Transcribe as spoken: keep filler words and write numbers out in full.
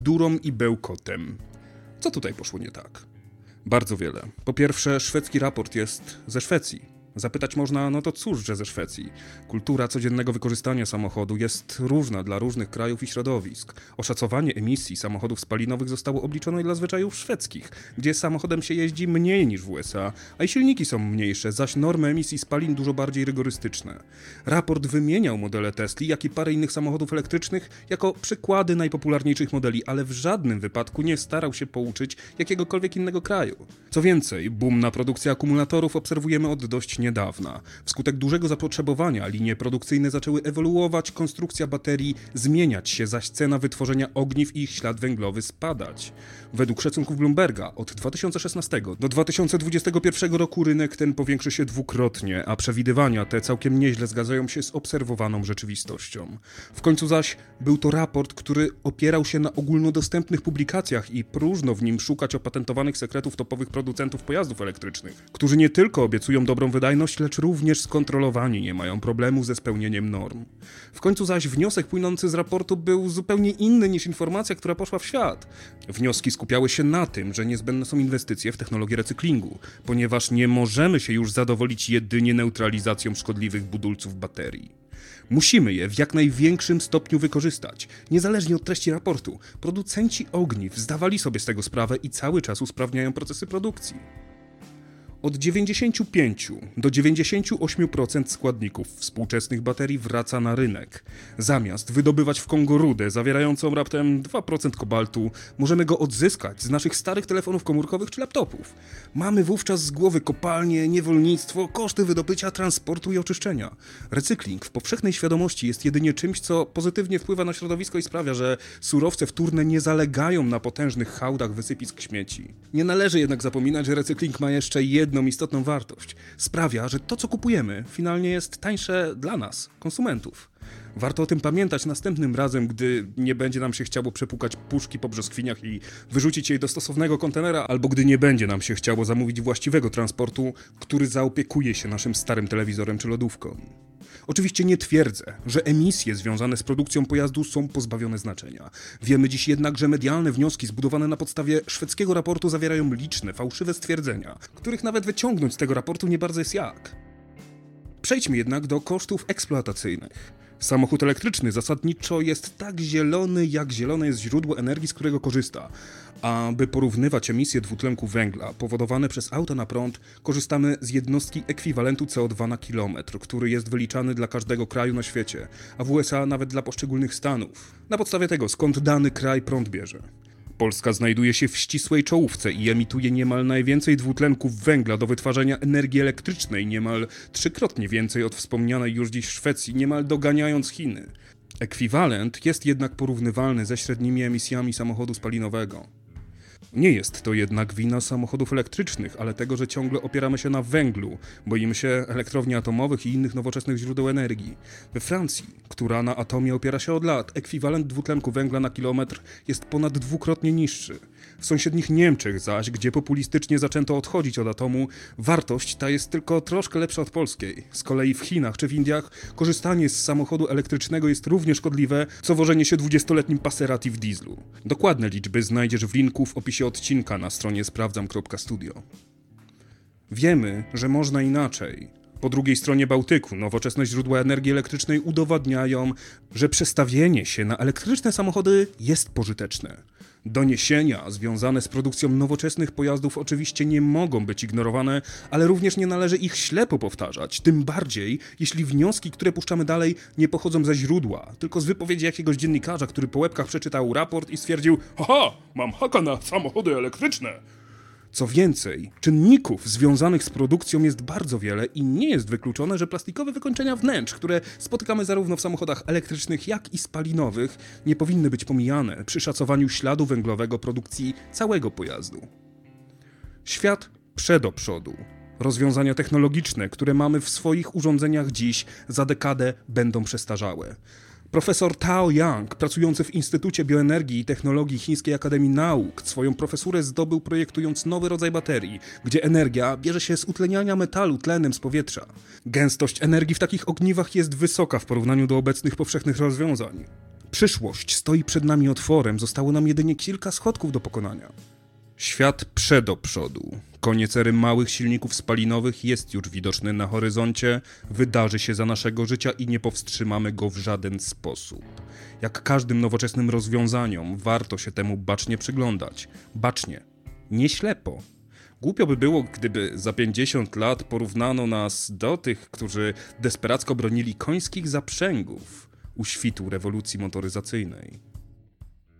durą i bełkotem. Co tutaj poszło nie tak? Bardzo wiele. Po pierwsze, szwedzki raport jest ze Szwecji. Zapytać można, no to cóż, że ze Szwecji. Kultura codziennego wykorzystania samochodu jest różna dla różnych krajów i środowisk. Oszacowanie emisji samochodów spalinowych zostało obliczone dla zwyczajów szwedzkich, gdzie samochodem się jeździ mniej niż w U S A, a i silniki są mniejsze, zaś normy emisji spalin dużo bardziej rygorystyczne. Raport wymieniał modele Tesli, jak i parę innych samochodów elektrycznych jako przykłady najpopularniejszych modeli, ale w żadnym wypadku nie starał się pouczyć jakiegokolwiek innego kraju. Co więcej, boom na produkcję akumulatorów obserwujemy od dość niedawna. Wskutek dużego zapotrzebowania linie produkcyjne zaczęły ewoluować, konstrukcja baterii zmieniać się, zaś cena wytworzenia ogniw i ich ślad węglowy spadać. Według szacunków Bloomberga od dwa tysiące szesnastego do dwa tysiące dwudziestego pierwszego roku rynek ten powiększy się dwukrotnie, a przewidywania te całkiem nieźle zgadzają się z obserwowaną rzeczywistością. W końcu zaś był to raport, który opierał się na ogólnodostępnych publikacjach i próżno w nim szukać opatentowanych sekretów topowych producentów pojazdów elektrycznych, którzy nie tylko obiecują dobrą wydajność, lecz również skontrolowani nie mają problemu ze spełnieniem norm. W końcu zaś wniosek płynący z raportu był zupełnie inny niż informacja, która poszła w świat. Wnioski skupiały się na tym, że niezbędne są inwestycje w technologię recyklingu, ponieważ nie możemy się już zadowolić jedynie neutralizacją szkodliwych budulców baterii. Musimy je w jak największym stopniu wykorzystać. Niezależnie od treści raportu, producenci ogniw zdawali sobie z tego sprawę i cały czas usprawniają procesy produkcji. Od dziewięćdziesiąt pięć do dziewięćdziesięciu ośmiu procent składników współczesnych baterii wraca na rynek. Zamiast wydobywać w Kongo rudę zawierającą raptem dwa procent kobaltu, możemy go odzyskać z naszych starych telefonów komórkowych czy laptopów. Mamy wówczas z głowy kopalnie, niewolnictwo, koszty wydobycia, transportu i oczyszczenia. Recykling w powszechnej świadomości jest jedynie czymś, co pozytywnie wpływa na środowisko i sprawia, że surowce wtórne nie zalegają na potężnych hałdach wysypisk śmieci. Nie należy jednak zapominać, że recykling ma jeszcze jedno jedną istotną wartość. Sprawia, że to, co kupujemy, finalnie jest tańsze dla nas, konsumentów. Warto o tym pamiętać następnym razem, gdy nie będzie nam się chciało przepłukać puszki po brzoskwiniach i wyrzucić jej do stosownego kontenera, albo gdy nie będzie nam się chciało zamówić właściwego transportu, który zaopiekuje się naszym starym telewizorem czy lodówką. Oczywiście nie twierdzę, że emisje związane z produkcją pojazdu są pozbawione znaczenia. Wiemy dziś jednak, że medialne wnioski zbudowane na podstawie szwedzkiego raportu zawierają liczne, fałszywe stwierdzenia, których nawet wyciągnąć z tego raportu nie bardzo jest jak. Przejdźmy jednak do kosztów eksploatacyjnych. Samochód elektryczny zasadniczo jest tak zielony, jak zielone jest źródło energii, z którego korzysta. A by porównywać emisje dwutlenku węgla powodowane przez auta na prąd, korzystamy z jednostki ekwiwalentu C O dwa na kilometr, który jest wyliczany dla każdego kraju na świecie, a w U S A nawet dla poszczególnych stanów. Na podstawie tego, skąd dany kraj prąd bierze. Polska znajduje się w ścisłej czołówce i emituje niemal najwięcej dwutlenków węgla do wytwarzania energii elektrycznej, niemal trzykrotnie więcej od wspomnianej już dziś Szwecji, niemal doganiając Chiny. Ekwiwalent jest jednak porównywalny ze średnimi emisjami samochodu spalinowego. Nie jest to jednak wina samochodów elektrycznych, ale tego, że ciągle opieramy się na węglu, boimy się elektrowni atomowych i innych nowoczesnych źródeł energii. We Francji, która na atomie opiera się od lat, ekwiwalent dwutlenku węgla na kilometr jest ponad dwukrotnie niższy. W sąsiednich Niemczech zaś, gdzie populistycznie zaczęto odchodzić od atomu, wartość ta jest tylko troszkę lepsza od polskiej. Z kolei w Chinach czy w Indiach korzystanie z samochodu elektrycznego jest równie szkodliwe, co wożenie się dwudziestoletnim Passerati w dieslu. Dokładne liczby znajdziesz w linku w opisie odcinka na stronie sprawdzam kropka studio. Wiemy, że można inaczej. Po drugiej stronie Bałtyku nowoczesne źródła energii elektrycznej udowadniają, że przestawienie się na elektryczne samochody jest pożyteczne. Doniesienia związane z produkcją nowoczesnych pojazdów oczywiście nie mogą być ignorowane, ale również nie należy ich ślepo powtarzać, tym bardziej jeśli wnioski, które puszczamy dalej, nie pochodzą ze źródła, tylko z wypowiedzi jakiegoś dziennikarza, który po łebkach przeczytał raport i stwierdził: haha, mam haka na samochody elektryczne. Co więcej, czynników związanych z produkcją jest bardzo wiele i nie jest wykluczone, że plastikowe wykończenia wnętrz, które spotykamy zarówno w samochodach elektrycznych, jak i spalinowych, nie powinny być pomijane przy szacowaniu śladu węglowego produkcji całego pojazdu. Świat prze do przodu. Rozwiązania technologiczne, które mamy w swoich urządzeniach dziś, za dekadę będą przestarzałe. Profesor Tao Yang, pracujący w Instytucie Bioenergii i Technologii Chińskiej Akademii Nauk, swoją profesurę zdobył projektując nowy rodzaj baterii, gdzie energia bierze się z utleniania metalu tlenem z powietrza. Gęstość energii w takich ogniwach jest wysoka w porównaniu do obecnych powszechnych rozwiązań. Przyszłość stoi przed nami otworem, zostało nam jedynie kilka schodków do pokonania. Świat prze do przodu. Koniec ery małych silników spalinowych jest już widoczny na horyzoncie, wydarzy się za naszego życia i nie powstrzymamy go w żaden sposób. Jak każdym nowoczesnym rozwiązaniom, warto się temu bacznie przyglądać. Bacznie, nie ślepo. Głupio by było, gdyby za pięćdziesiąt lat porównano nas do tych, którzy desperacko bronili końskich zaprzęgów u świtu rewolucji motoryzacyjnej.